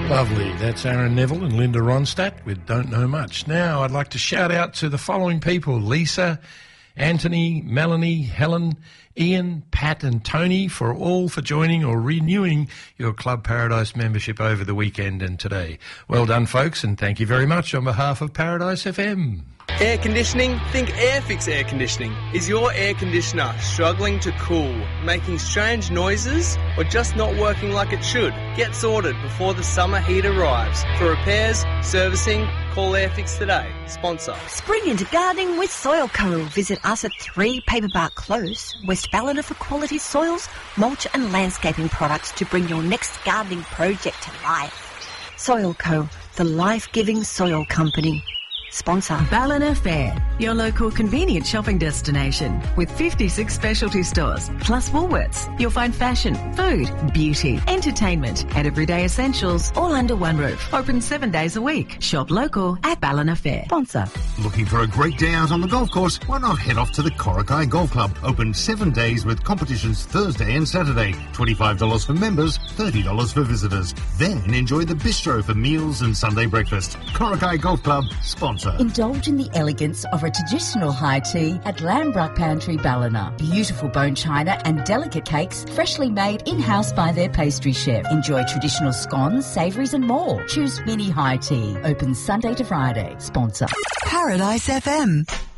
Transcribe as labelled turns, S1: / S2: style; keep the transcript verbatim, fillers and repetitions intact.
S1: Lovely. That's Aaron Neville and Linda Ronstadt with Don't Know Much. Now, I'd like to shout out to the following people: Lisa, Anthony, Melanie, Helen, Ian, Pat and Tony, for all for joining or renewing your Club Paradise membership over the weekend and today. Well done, folks, and thank you very much on behalf of Paradise F M.
S2: Air conditioning? Think Airfix Air Conditioning. Is your air conditioner struggling to cool, making strange noises, or just not working like it should? Get sorted before the summer heat arrives. For repairs, servicing, call Airfix today. Sponsor.
S3: Spring into gardening with Soil Co. Visit us at three Paperbark Close, West Ballina, for quality soils, mulch and landscaping products to bring your next gardening project to life. Soil Co., the life-giving soil company. Sponsor.
S4: Ballina Fair, your local convenient shopping destination with fifty-six specialty stores plus Woolworths. You'll find fashion, food, beauty, entertainment and everyday essentials all under one roof. Open seven days a week. Shop local at Ballina Fair. Sponsor.
S5: Looking for a great day out on the golf course? Why not head off to the Korakai Golf Club? Open seven days with competitions Thursday and Saturday. twenty-five dollars for members, thirty dollars for visitors. Then enjoy the bistro for meals and Sunday breakfast. Korakai Golf Club, sponsor.
S6: Indulge in the elegance of a traditional high tea at Lambrook Pantry Ballina. Beautiful bone china and delicate cakes freshly made in-house by their pastry chef. Enjoy traditional scones, savouries and more. Choose mini high tea. Open Sunday to Friday. Sponsor.
S4: Paradise F M.